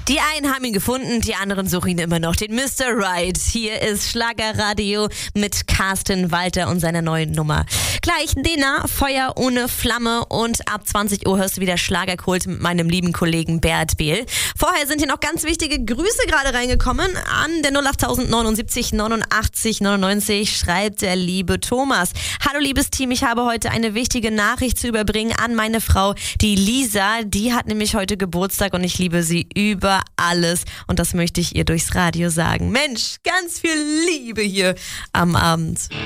Die einen haben ihn gefunden, die anderen suchen ihn immer noch. Den Mr. Right. Hier ist Schlagerradio mit Carsten Walter und seiner neuen Nummer. Gleich Dena, Feuer ohne Flamme, und ab 20 Uhr hörst du wieder Schlagerkult mit meinem lieben Kollegen Bert Behl. Vorher sind hier noch ganz wichtige Grüße gerade reingekommen. An der 08000 79 89 99 schreibt der liebe Thomas. Hallo liebes Team, ich habe heute eine wichtige Nachricht zu überbringen an meine Frau, die Lisa. Die hat nämlich heute Geburtstag und ich liebe sie über alles. Und das möchte ich ihr durchs Radio sagen. Mensch, ganz viel Liebe hier am Abend.